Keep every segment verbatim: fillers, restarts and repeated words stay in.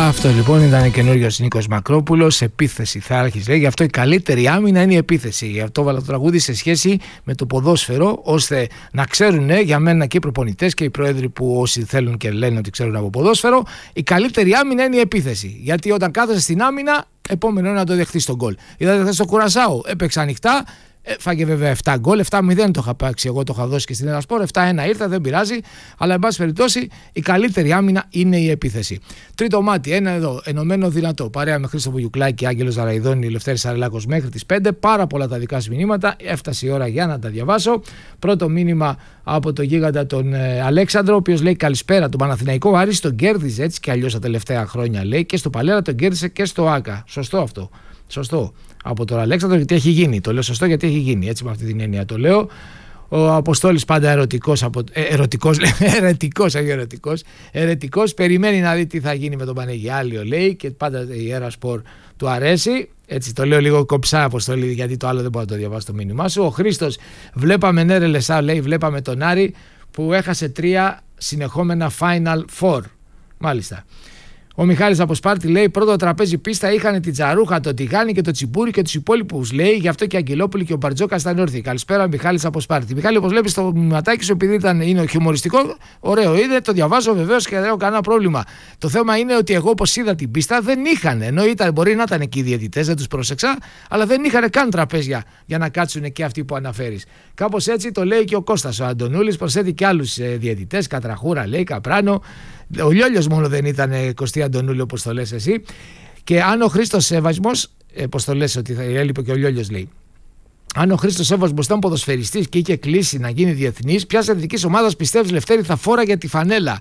Αυτό λοιπόν ήταν καινούριος Νίκος Μακρόπουλος. Επίθεση θα άρχισε. Γι' αυτό η καλύτερη άμυνα είναι η επίθεση. Γι' αυτό βάλα το τραγούδι σε σχέση με το ποδόσφαιρο, ώστε να ξέρουν για μένα και οι προπονητές και οι πρόεδροι που όσοι θέλουν και λένε ότι ξέρουν από ποδόσφαιρο, η καλύτερη άμυνα είναι η επίθεση. Γιατί όταν κάθεσαι στην άμυνα, επόμενο είναι να το δεχτείς τον γκολ. Είδατε χθες στο Κουρασάο, έπαιξε ανοιχτά. Φάγε βέβαια επτά γκολ, επτά μηδέν το είχα πάξει εγώ, το είχα δώσει και στην Ερασπόρ, επτά ένα ήρθα, δεν πειράζει, αλλά εν πάση περιπτώσει η καλύτερη άμυνα είναι η επίθεση. Τρίτο μάτι, ένα εδώ, ενωμένο δυνατό, παρέα με Χρήστο Βουγιουκλάκη, Άγγελος Δαραϊδόνη, Λευτέρης Αρελάκος μέχρι τις πέντε, πάρα πολλά τα δικά σας μηνύματα, έφτασε η ώρα για να τα διαβάσω. Πρώτο μήνυμα από το γίγαντα τον ε, Αλέξανδρο, ο οποίος λέει καλησπέρα, τον Παναθηναϊκό Άρης τον κέρδιζε έτσι και αλλιώς τα τελευταία χρόνια, λέει, και στο Παλέρα τον κέρδισε και στο Άκα. Σωστό αυτό. Σωστό. Από τον Αλέξανδρο, γιατί έχει γίνει. Το λέω σωστό γιατί έχει γίνει. Έτσι με αυτή την έννοια το λέω. Ο Αποστόλης πάντα ερωτικός, απο... ε, ερωτικός, λέει, ερετικός, όχι ερωτικός, ερετικός, περιμένει να δει τι θα γίνει με τον Πανεγιάλιο, λέει, και πάντα η Ερασπορ του αρέσει. Έτσι το λέω λίγο κοψά, Αποστόλη, γιατί το άλλο δεν μπορώ να το διαβάσω το μήνυμά σου. Ο Χρήστος, βλέπαμε ναι ρε Λεσά, λέει, βλέπαμε τον Άρη που έχασε τρία συνεχόμενα Final Four. Μάλιστα. Ο Μιχάλης από Σπάρτη λέει: πρώτο τραπέζι πίστα είχαν την Τζαρούχα, το Τιγάνι και το Τσιμπούρι και τους υπόλοιπους. Λέει: γι' αυτό και η Αγγελόπουλη και ο Μπαρτζόκας ήταν όρθιοι. Καλησπέρα, Μιχάλης από Σπάρτη. Μιχάλη, όπως βλέπεις το μηματάκι σου, επειδή ήταν, είναι χιουμοριστικό, ωραίο είδε, το διαβάζω βεβαίως και δεν έχω κανένα πρόβλημα. Το θέμα είναι ότι εγώ, όπως είδα την πίστα, δεν είχαν. Ενώ ήταν, μπορεί να ήταν εκεί οι διαιτητές, δεν τους πρόσεξα, αλλά δεν είχαν καν τραπέζια για να κάτσουν και αυτοί που αναφέρεις. Κάπως έτσι το λέει και ο Κώστας ο Αντωνούλης, προσθέτει και άλλους διαιτητές, Κατραχούρα, λέει, Καπράνο. Ο Λιόλιος μόνο δεν ήταν Κωστή Αντωνούλη, όπως το λες εσύ. Και αν ο Χρήστος Σέβασμος, όπως το λες ότι θα έλειπε και ο Λιόλιος, λέει, αν ο Χρήστος Σέβασμος ήταν ποδοσφαιριστής και είχε κλείσει να γίνει διεθνής, ποια εθνική ομάδα πιστεύεις, Λευτέρη, θα φόραγε τη φανέλα?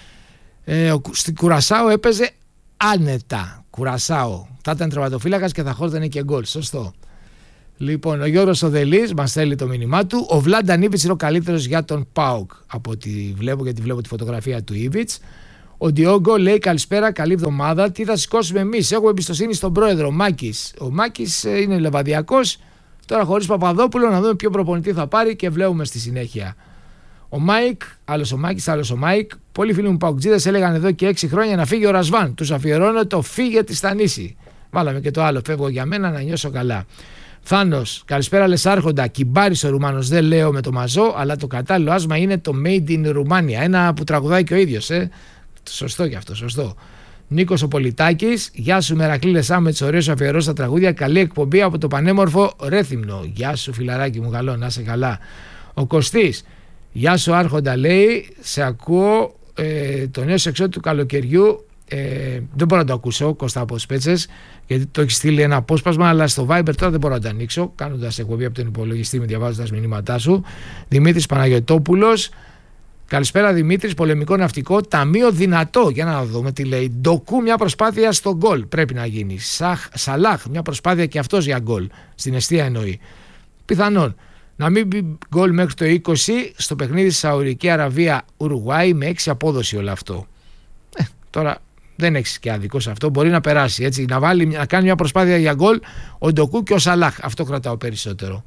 Ε, στην Κουρασάο έπαιζε άνετα. Κουρασάο. Θα ήταν τερματοφύλακας και θα χόρτανε και γκολ. Σωστό. Λοιπόν, ο Γιώργος Οδελής μας στέλνει το μήνυμά του. Ο Βλάνταν Ήβιτς είναι ο καλύτερος για τον ΠΑΟΚ. Από ό,τι βλέπω, γιατί βλέπω τη φωτογραφία του Ήβιτς. Ο Ντιόγκο λέει: καλησπέρα, καλή εβδομάδα. Τι θα σηκώσουμε εμείς? Έχω εμπιστοσύνη στον πρόεδρο Μάκης. Ο Μάκης είναι λεβαδιακός. Τώρα χωρίς Παπαδόπουλο να δούμε ποιο προπονητή θα πάρει και βλέπουμε στη συνέχεια. Ο Μάικ, άλλος ο Μάκης, άλλος ο Μάικ. Πολλοί φίλοι μου Παοκτζίδες έλεγαν εδώ και έξι χρόνια να φύγει ο Ρασβάν. Τους αφιερώνω το φύγε τη Στανίση. Βάλαμε και το άλλο. Φεύγω για μένα να νιώσω καλά. Θάνος, καλησπέρα Λεσάρχοντα. Κυμπάρης ο Ρουμάνος, δεν λέω με το μαζό, αλλά το κατάλληλο άσμα είναι το Made in Romania. Ένα που τραγουδάει και ο ίδιος, ε. Σωστό κι αυτό, σωστό. Νίκος ο Πολιτάκης, γεια σου Μερακλή Λεσά με τις ωραίες αφιερώσεις στα τραγούδια. Καλή εκπομπή από το πανέμορφο Ρέθυμνο. Γεια σου φιλαράκι μου, καλό, να είσαι καλά. Ο Κωστής, γεια σου Άρχοντα, λέει, σε ακούω, ε, το νέο σεξό του καλοκαιριού. Ε, δεν μπορώ να το ακούσω, Κώστα από Σπέτσες, γιατί το έχει στείλει ένα απόσπασμα, αλλά στο Viber τώρα δεν μπορώ να το ανοίξω. Κάνοντας εκπομπή από τον υπολογιστή με διαβάζοντας μηνύματά σου. Δημήτρης Παναγιωτόπουλος, καλησπέρα Δημήτρης, πολεμικό ναυτικό, ταμείο δυνατό. Για να δούμε τι λέει. Ντοκού, μια προσπάθεια στο γκολ πρέπει να γίνει. Σαχ, Σαλάχ, μια προσπάθεια και αυτός για γκολ. Στην εστία εννοεί. Πιθανόν να μην μπει γκολ μέχρι το είκοσι στο παιχνίδι Σαουδική Αραβία Ουρουγουάη με έξι απόδοση όλο αυτό. Ε, τώρα. Δεν έχει και άδικο σε αυτό. Μπορεί να περάσει έτσι. Να, βάλει, να κάνει μια προσπάθεια για γκολ ο Ντοκού και ο Σαλάχ. Αυτό κρατάω περισσότερο.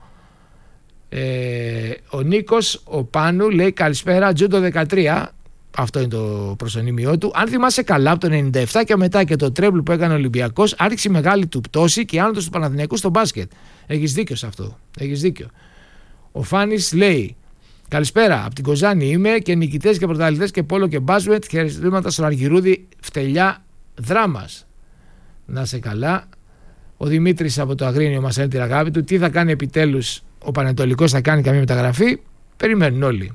Ε, ο Νίκος, ο Πάνου λέει καλησπέρα. Τζούντο δεκατρία. Αυτό είναι το προσωνύμιό του. Αν θυμάσαι καλά, από το ενενήντα επτά και μετά και το τρέμπλ που έκανε ο Ολυμπιακός, άρχισε μεγάλη του πτώση και άνοδος του Παναθηναϊκού στο μπάσκετ. Έχεις δίκιο σε αυτό. Έχεις δίκιο. Ο Φάνης λέει. Καλησπέρα, από την Κοζάνη είμαι και νικητές και πρωταθλητές και πόλο και μπάσουετ. Χαιρετήματα στον Αργυρούδη, φτελιά δράμας. Να σε καλά. Ο Δημήτρης από το Αγρίνιο μας έδινε την αγάπη του. Τι θα κάνει επιτέλους ο Πανετολικός, θα κάνει καμία μεταγραφή? Περιμένουν όλοι.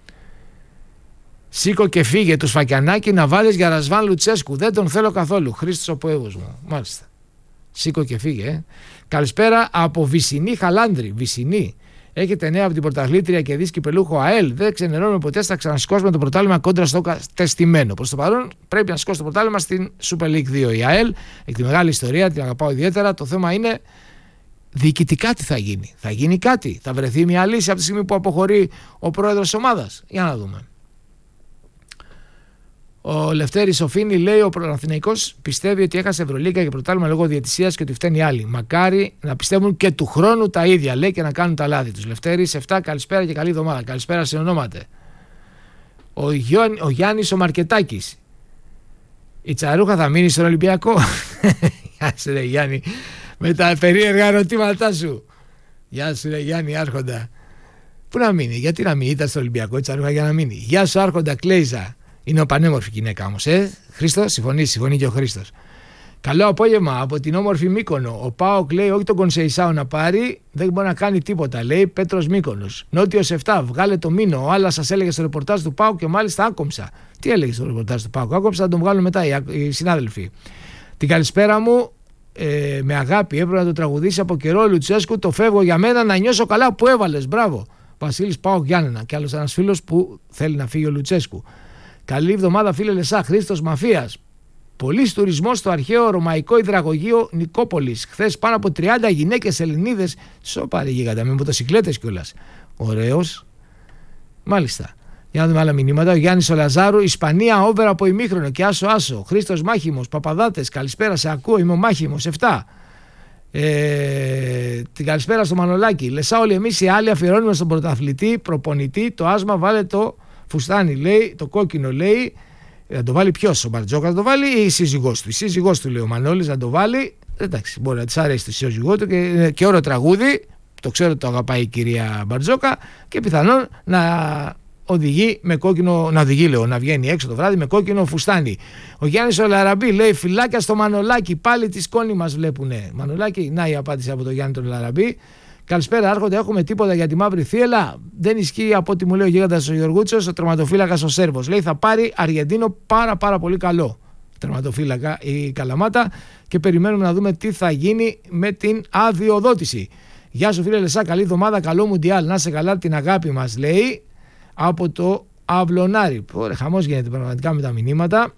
Σήκω και φύγε του Σφακιανάκη να βάλεις για Ρασβάν Λουτσέσκου. Δεν τον θέλω καθόλου. Χρήστος ο Ποέβος μου. Μάλιστα. Σήκω και φύγε. Ε. Καλησπέρα από Βυσσινή Χαλάνδρη. Βυσσινή. Έχετε νέα από την πρωταθλήτρια και δίσκη πελούχο ΑΕΛ. Δεν ξενερώνουμε ποτέ, θα ξανασηκώσουμε το πρωτάθλημα κόντρα στο κατεστημένο. Προς το παρόν πρέπει να σηκώσει το πρωτάθλημα στην Super League δύο. Η ΑΕΛ έχει τη μεγάλη ιστορία, την αγαπάω ιδιαίτερα. Το θέμα είναι διοικητικά τι θα γίνει. Θα γίνει κάτι, θα βρεθεί μια λύση από τη στιγμή που αποχωρεί ο πρόεδρος της ομάδας. Για να δούμε. Ο Λευτέρης Σοφίνη λέει: ο Παναθηναϊκός πιστεύει ότι έχασε Ευρωλίγκα και πρωτάθλημα λόγω διαιτησίας και ότι φταίνει οι άλλοι. Μακάρι να πιστεύουν και του χρόνου τα ίδια, λέει, και να κάνουν τα λάθη τους. Λευτέρης επτά, καλησπέρα και καλή εβδομάδα. Καλησπέρα σε ονόματα. Ο, Γιώ, ο Γιάννης ο Μαρκετάκης. Η Τσαρούχα θα μείνει στον Ολυμπιακό? Γεια σου ρε Γιάννη, με τα περίεργα ερωτήματά σου. Γεια σου ρε Γιάννη Άρχοντα. Πού να μείνει, γιατί να μείνει, ήταν στο Ολυμπιακό η Τσαρούχα για να μείνει. Γεια σου Άρχοντα Κλέιζα. Είναι ο πανέμορφη γυναίκα όμως, ε. Χρήστο, συμφωνεί, συμφωνεί και ο Χρήστος. Καλό απόγευμα από την όμορφη Μύκονο. Ο ΠΑΟΚ λέει όχι τον Κονσεϊσάο να πάρει, δεν μπορεί να κάνει τίποτα. Λέει Πέτρος Μύκονος. Νότιος επτά, βγάλε το μήνο. Ο άλλας σας έλεγε στο ρεπορτάζ του ΠΑΟΚ και μάλιστα άκομψα. Τι έλεγε στο ρεπορτάζ του ΠΑΟΚ? Άκομψα, θα τον βγάλουν μετά οι, οι συνάδελφοι. Την καλησπέρα μου ε, με αγάπη έπρεπε να το τραγουδήσει από καιρό Λουτσέσκου. Το φεύγω για μένα να νιώσω καλά που έβαλες. Μπράβο. Βασίλης ΠΑΟΚ Γιάννενα. Και άλλος ένας φίλος που θέλει να φύγει ο Λουτσέσκου. Καλή εβδομάδα φίλε Λεσά. Χρήστος Μαφίας. Πολύς τουρισμός στο αρχαίο ρωμαϊκό υδραγωγείο Νικόπολης. Χθες πάνω από τριάντα γυναίκες Ελληνίδες. Σοπαρή γίγαντα με μοτοσυκλέτες κιόλας. Ωραίος. Μάλιστα. Για να δούμε άλλα μηνύματα. Ο Γιάννης ο Λαζάρου. Ισπανία όβερα από ημίχρονο και άσο άσο. Χρήστος Μάχημος. Παπαδάτες. Καλησπέρα, σε ακούω. Είμαι ο Μάχημος. επτά. Ε, την καλησπέρα στο Μανολάκι. Λεσά όλοι εμείς οι άλλοι αφιερώνουμε στον πρωταθλητή, προπονητή. Το άσμα βάλε το φουστάνι, λέει. Το κόκκινο, λέει. Να το βάλει ποιος, ο Μπαρτζόκα να το βάλει ή η σύζυγός του? Η σύζυγός του, λέει ο Μανώλης, να το βάλει. Εντάξει, μπορεί να της αρέσει το σύζυγό του και, και όρο τραγούδι. Το ξέρω ότι το αγαπάει η κυρία Μπαρτζόκα και πιθανόν να οδηγεί με κόκκινο, να οδηγεί λέω, να βγαίνει έξω το βράδυ με κόκκινο φουστάνι. Ο Γιάννης ο Λαραμπή λέει φυλάκια στο Μανολάκι, πάλι τη σκόνη μας βλέπουνε. Μανολάκι, να η απάντηση από τον Γιάννη τον Λαραμπή. Καλησπέρα, Άρχοντα. Έχουμε τίποτα για τη μαύρη θύελα? Δεν ισχύει από ό,τι μου λέει ο γίγαντας ο Γιωργούτσος. Ο τερματοφύλακας ο Σέρβος λέει θα πάρει Αργεντίνο πάρα πάρα πολύ καλό τερματοφύλακα η Καλαμάτα και περιμένουμε να δούμε τι θα γίνει με την αδειοδότηση. Γεια σου φίλε Λεσά, καλή εβδομάδα, καλό Μουντιάλ. Να σε καλά, την αγάπη μας, λέει από το Αυλονάρι. Ωραία, χαμός γίνεται πραγματικά με τα μηνύματα.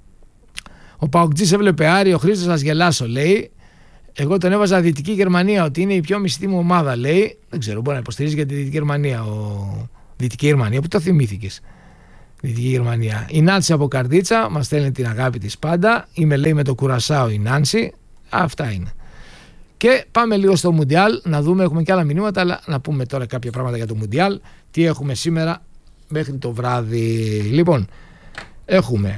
Ο Παοκτζής έβλεπε Άρη, ο Χρήστος σας γελάσω, λέει. Εγώ τον έβαζα Δυτική Γερμανία, ότι είναι η πιο μισθή μου ομάδα, λέει. Δεν ξέρω, μπορεί να υποστηρίζει για τη Δυτική Γερμανία. Ο... Δυτική Γερμανία, που το θυμήθηκες. Δυτική Γερμανία. Η Νάνση από Καρδίτσα μας στέλνει την αγάπη της πάντα. Είμαι, λέει, με το Κουρασάο η Νάνση. Αυτά είναι. Και πάμε λίγο στο Μουντιάλ να δούμε. Έχουμε και άλλα μηνύματα, αλλά να πούμε τώρα κάποια πράγματα για το Μουντιάλ. Τι έχουμε σήμερα μέχρι το βράδυ. Λοιπόν, έχουμε.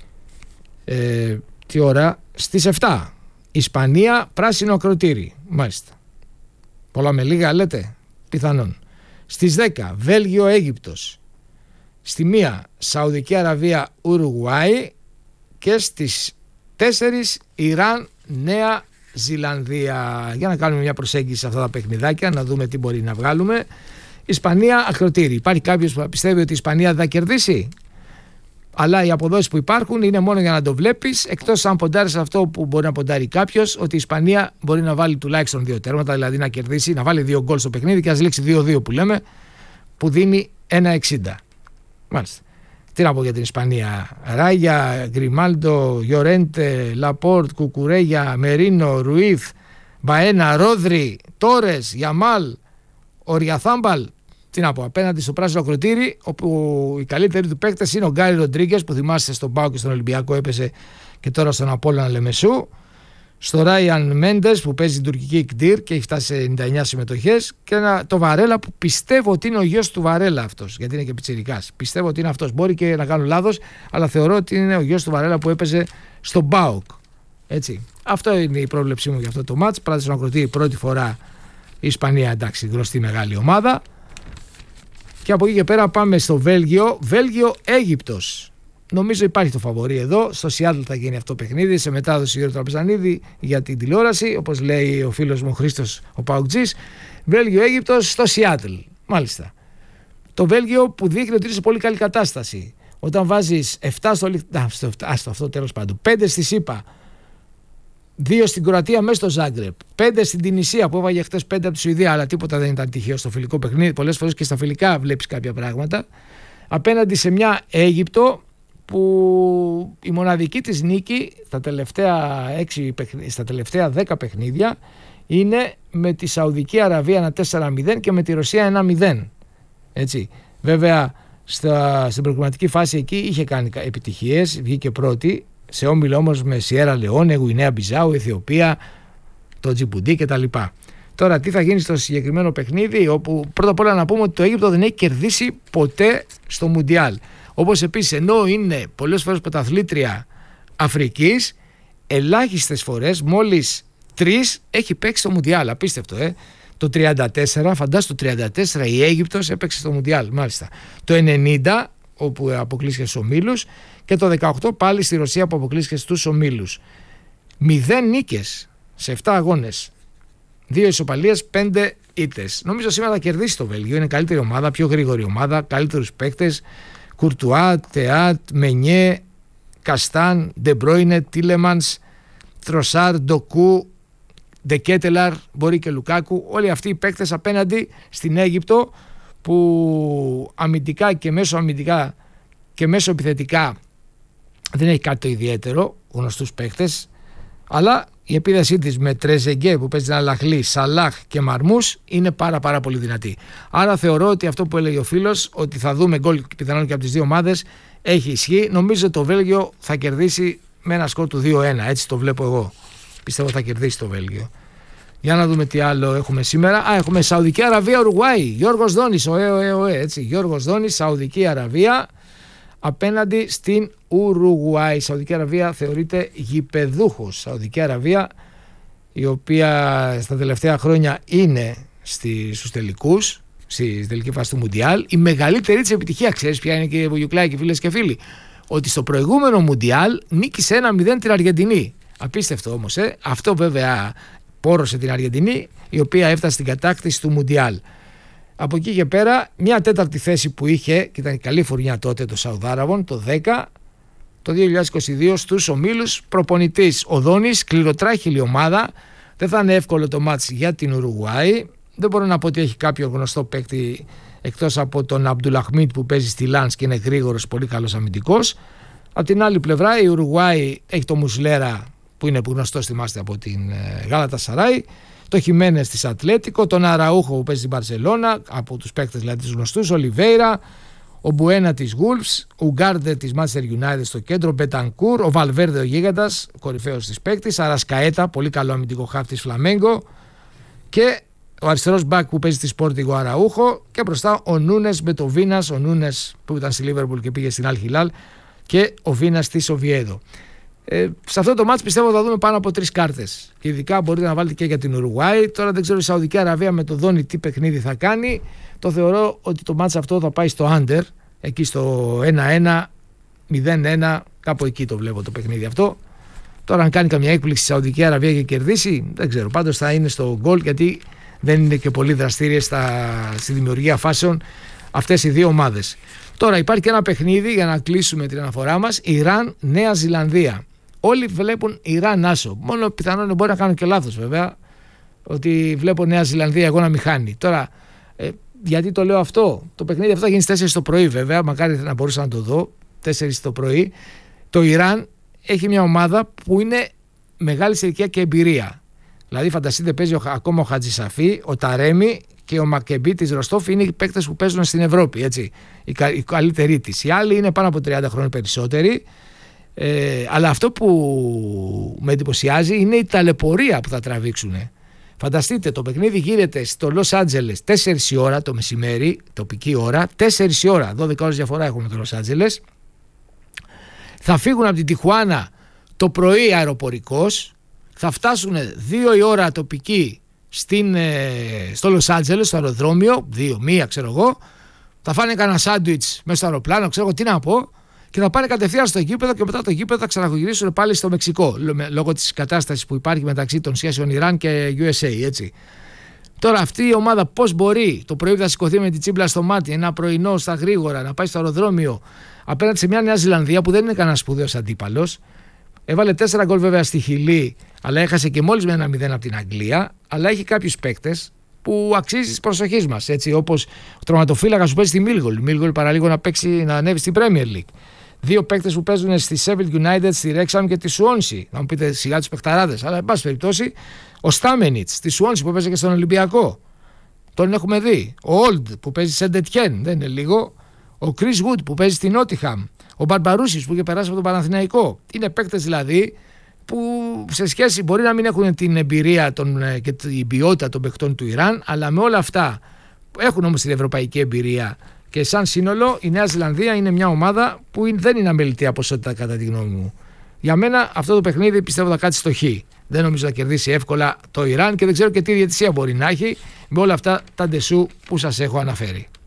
Ε, τι ώρα? Στις επτά. Ισπανία, πράσινο ακροτήρι. Μάλιστα. Πολλά με λίγα λέτε. Πιθανόν. Στις δέκα Βέλγιο, Αίγυπτος. Στη μία Σαουδική Αραβία, Ουρουγουάη. Και στις τέσσερις Ιράν, Νέα Ζηλανδία. Για να κάνουμε μια προσέγγιση σε αυτά τα παιχνιδάκια, να δούμε τι μπορεί να βγάλουμε. Ισπανία, ακροτήρι. Υπάρχει κάποιος που πιστεύει ότι η Ισπανία δεν θα κερδίσει? Αλλά οι αποδόσεις που υπάρχουν είναι μόνο για να το βλέπεις, εκτός αν ποντάρεις αυτό που μπορεί να ποντάρει κάποιος, ότι η Ισπανία μπορεί να βάλει τουλάχιστον δύο τέρματα, δηλαδή να κερδίσει, να βάλει δύο γκολ στο παιχνίδι και ας λήξει δύο δύο που λέμε, που δίνει ένα εξήντα. Μάλιστα. Τι να πω για την Ισπανία? Ράγια, Γκριμάλντο, Γιορέντε, Λαπόρτ, Κουκουρέγια, Μερίνο, Ρουίθ, Μπαένα, Ρόδρι, Τόρες, Γιαμάλ, Οριαθάμπαλ. Τι να πω, απέναντι στο πράσινο ακροτήρι, όπου οι καλύτεροι του παίκτες είναι ο Γκάρι Ροντρίγκες, που θυμάστε στον ΠΑΟΚ και στον Ολυμπιακό έπεσε και τώρα στον Απόλλωνα Λεμεσού. Στο Ράιαν Μέντες που παίζει την τουρκική Κτήρ και έχει φτάσει σε ενενήντα εννιά συμμετοχές. Και ένα, το Βαρέλα που πιστεύω ότι είναι ο γιος του Βαρέλα αυτός, γιατί είναι και πιτσιρικάς. Πιστεύω ότι είναι αυτός. Μπορεί και να κάνω λάθος, αλλά θεωρώ ότι είναι ο γιος του Βαρέλα που έπαιζε στον ΠΑΟΚ. Έτσι. Αυτό είναι η πρόβλεψή μου για αυτό το μάτς. Πράσινο ακροτήρι πρώτη φορά η Ισπανία, εντάξει, γνωστή μεγάλη ομάδα. Και από εκεί και πέρα πάμε στο Βέλγιο. Βέλγιο-Αίγυπτος. Νομίζω υπάρχει το φαβορί εδώ. Στο Σιάτλ θα γίνει αυτό το παιχνίδι, σε μετάδοση Γιώργου Τραπεζανίδη για την τηλεόραση. Όπως λέει ο φίλος μου Χρήστος ο Παοκτζής. Βέλγιο-Αίγυπτος στο Σιάτλ. Μάλιστα. Το Βέλγιο που δείχνει ότι είναι σε πολύ καλή κατάσταση. Όταν βάζεις επτά στο Λιχτενστάιν. Άστο αυτό τέλος πάντων. πέντε στη ΣΥΠΑ. δύο στην Κροατία μέσα στο Ζάγκρεπ. πέντε στην Τινησία που έβαγε χτες πέντε από τη Σουηδία, αλλά τίποτα δεν ήταν τυχαίο στο φιλικό παιχνίδι. Πολλές φορές και στα φιλικά βλέπεις κάποια πράγματα. Απέναντι σε μια Αίγυπτο που η μοναδική της νίκη στα τελευταία, έξι, στα τελευταία δέκα παιχνίδια είναι με τη Σαουδική Αραβία ένα τέσσερα μηδέν και με τη Ρωσία ένα μηδέν. Έτσι. Βέβαια στα, στην προκριματική φάση εκεί είχε κάνει επιτυχίες, βγήκε πρώτη. Σε όμιλο όμως με Σιέρα Λεόνε, Γουινέα Μπιζάου, Αιθιοπία, το Τζιμπουντί κτλ. Τώρα τι θα γίνει στο συγκεκριμένο παιχνίδι, όπου πρώτα απ' όλα να πούμε ότι το Αίγυπτο δεν έχει κερδίσει ποτέ στο Μουντιάλ. Όπως επίσης, ενώ είναι πολλές φορές πρωταθλήτρια Αφρικής, ελάχιστες φορές, μόλις τρεις έχει παίξει στο Μουντιάλ. Απίστευτο, ε. Το τριάντα τέσσερα, φαντάσου το τριάντα τέσσερα η Αίγυπτος έπαιξε στο Μουντιάλ, μάλιστα. Το ενενήντα, όπου αποκλείστηκε στους ομίλους, και το δεκαοκτώ πάλι στη Ρωσία που αποκλείστηκε στους ομίλους. Μηδέν νίκες σε επτά αγώνες. Δύο ισοπαλίες, πέντε ήττες. Νομίζω σήμερα θα κερδίσει το Βέλγιο. Είναι καλύτερη ομάδα, πιο γρήγορη ομάδα, καλύτερους παίκτες. Κουρτουά, Τεάτ, Μενιέ, Καστάν, Ντεμπρόινε, Τίλεμανς, Τροσάρ, Ντοκού, Ντεκέτελαρ, μπορεί και Λουκάκου. Όλοι αυτοί οι παίκτες απέναντι στην Αίγυπτο που αμυντικά και μέσω αμυντικά και μέσω επιθετικά δεν έχει κάτι το ιδιαίτερο, γνωστούς παίκτες, αλλά η επίδεσή της με Τρεζεγκέ που παίζει ένα Λαχλή, Σαλάχ και Μαρμούς είναι πάρα πάρα πολύ δυνατή. Άρα θεωρώ ότι αυτό που έλεγε ο φίλος, ότι θα δούμε γκολ πιθανόν και από τις δύο ομάδες, έχει ισχύ. Νομίζω το Βέλγιο θα κερδίσει με ένα σκορ του δύο ένα, έτσι το βλέπω εγώ. Πιστεύω θα κερδίσει το Βέλγιο. Για να δούμε τι άλλο έχουμε σήμερα. Α, έχουμε Σαουδική Αραβία, Ουρουγουάη. Γιώργος Δόνης, οέ, οέ, οέ, έτσι. Γιώργος Δόνης, Σαουδική Αραβία απέναντι στην Ουρουγουάη. Η Σαουδική Αραβία θεωρείται γηπεδούχος. Σαουδική Αραβία, η οποία στα τελευταία χρόνια είναι στη, στους τελικούς, στη τελική φάση του Μουντιάλ. Η μεγαλύτερη της επιτυχία, ξέρεις ποια είναι, κύριε Βογιουκλάκη, φίλες και φίλοι, ότι στο προηγούμενο Μουντιάλ νίκησε ένα μηδέν την Αργεντινή. Απίστευτο όμως, ε. Αυτό βέβαια πόρωσε την Αργεντινή, η οποία έφτασε στην κατάκτηση του Μουντιάλ. Από εκεί και πέρα, μια τέταρτη θέση που είχε, και ήταν η καλή φουρνιά τότε των Σαουδάραβων, το δέκα, το δύο χιλιάδες είκοσι δύο στους ομίλους, προπονητής ο Δόνης, σκληροτράχηλη ομάδα. Δεν θα είναι εύκολο το μάτς για την Ουρουγουάη. Δεν μπορώ να πω ότι έχει κάποιο γνωστό παίκτη εκτός από τον Αμπτουλαχμίτ που παίζει στη Λάνς και είναι γρήγορος, πολύ καλός αμυντικός. Από την άλλη πλευρά η Ουρουγουάη έχει το Μουσλέρα που είναι γνωστός, θυμάστε, από την Γάλατασαράι, το Χιμένες της Ατλέτικο, τον Αραούχο που παίζει στην Μπαρσελόνα, από τους παίκτες δηλαδή τους γνωστούς, ο Λιβέιρα, ο Μπουένα της Γούλφς, ο Γκάρντερ της Manchester United στο κέντρο, Μπετανκούρ, ο Βαλβέρδε ο γίγαντας, κορυφαίος της παίκτης, Αρασκαέτα, πολύ καλό αμυντικό χάφ της Φλαμέγκο, και ο αριστερός μπακ που παίζει στη Sporting ο Αραούχο, και μπροστά ο Νούνες με το Βίνας, ο Νούνες που ήταν στη Λίβερπουλ και πήγε στην Αλ Χιλάλ, και ο Βίνας της Οβιέδο. Ε, σε αυτό το μάτς πιστεύω θα δούμε πάνω από τρεις κάρτες. Και ειδικά μπορείτε να βάλετε και για την Ουρουγουάη. Τώρα δεν ξέρω η Σαουδική Αραβία με το Δόνη τι παιχνίδι θα κάνει. Το θεωρώ ότι το μάτς αυτό θα πάει στο under, εκεί στο ένα ένα, μηδέν ένα, κάπου εκεί το βλέπω το παιχνίδι αυτό. Τώρα αν κάνει καμιά έκπληξη η Σαουδική Αραβία και κερδίσει, δεν ξέρω. Πάντως θα είναι στο γκολ, γιατί δεν είναι και πολύ δραστήριες στα, στη δημιουργία φάσεων αυτές οι δύο ομάδες. Τώρα υπάρχει και ένα παιχνίδι για να κλείσουμε την αναφορά μας, Ιράν-Νέα Ζηλανδία. Όλοι βλέπουν Ιράν άσο. Μόνο πιθανόν μπορεί να κάνω και λάθος βέβαια, ότι βλέπω Νέα Ζηλανδία εγώ να μην χάνει. Τώρα, ε, γιατί το λέω αυτό? Το παιχνίδι αυτό θα γίνει στις τέσσερις το πρωί βέβαια, μακάρι να μπορούσα να το δω, τέσσερις το πρωί. Το Ιράν έχει μια ομάδα που είναι μεγάλη σε ηλικία και εμπειρία. Δηλαδή φανταστείτε, παίζει ο, ακόμα ο Χατζησαφή, ο Ταρέμι και ο Μακεμπί της Ροστόφ, είναι οι παίκτες που παίζουν στην Ευρώπη, έτσι, οι, οι καλύτεροι της. Οι άλλοι είναι πάνω από τριάντα χρόνια περισσότεροι. Ε, αλλά αυτό που με εντυπωσιάζει είναι η ταλαιπωρία που θα τραβήξουν. Φανταστείτε, το παιχνίδι γίνεται στο Λος Άντζελες τέσσερις η ώρα το μεσημέρι, τοπική ώρα, τέσσερις η ώρα, δώδεκα ώρες διαφορά έχουμε με το Λος Άντζελες. Θα φύγουν από την Τιχουάνα το πρωί αεροπορικός, θα φτάσουν δύο η ώρα τοπική στην, στο Λος Άντζελες, στο αεροδρόμιο, δύο, μία ξέρω εγώ, θα φάνε κανένα σάντουιτς μέσα στο αεροπλάνο, ξέρω εγώ τι να πω, και θα πάνε κατευθείαν στο γήπεδο και μετά το γήπεδο θα ξαναγυρίσουν πάλι στο Μεξικό, λόγω της κατάστασης που υπάρχει μεταξύ των σχέσεων Ιράν και γιου ες έι, έτσι. Τώρα αυτή η ομάδα πώς μπορεί το πρωί θα σηκωθεί με την τσίμπλα στο μάτι, ένα πρωινό στα γρήγορα, να πάει στο αεροδρόμιο απέναντι σε μια Νέα Ζηλανδία που δεν είναι κανένα σπουδαίος αντίπαλος. Έβαλε τέσσερα γκολ βέβαια στη Χιλή, αλλά έχασε και μόλις με ένα μηδέν από την Αγγλία. Αλλά έχει κάποιους παίκτες που αξίζει τη προσοχή μας. Όπως ο τροματοφύλακας που παίζει στη Μίλγολ. Η Μίλγολ παραλίγο να, παίξει, να ανέβει στην Premier League. Δύο παίκτες που παίζουν στη Sheffield United, στη Wrexham και τη Swansea. Να μου πείτε σιγά τους παιχταράδες. Αλλά εν πάση περιπτώσει, ο Στάμενιτς στη Swansea που παίζει και στον Ολυμπιακό. Τον έχουμε δει. Ο Old που παίζει σε Ντετιέν, δεν είναι λίγο. Ο Chris Wood που παίζει στη Νότιχαμ. Ο Μπαρμπαρούσης που είχε περάσει από τον Παναθηναϊκό. Είναι παίκτες δηλαδή που σε σχέση μπορεί να μην έχουν την εμπειρία των, και την ποιότητα των παιχτών του Ιράν, αλλά με όλα αυτά έχουν όμως την ευρωπαϊκή εμπειρία. Και σαν σύνολο η Νέα Ζηλανδία είναι μια ομάδα που δεν είναι αμεληταία ποσότητα κατά τη γνώμη μου. Για μένα αυτό το παιχνίδι πιστεύω θα κάτσει στο χ. Δεν νομίζω να κερδίσει εύκολα το Ιράν και δεν ξέρω και τι διαιτησία μπορεί να έχει με όλα αυτά τα ντεσού που σας έχω αναφέρει.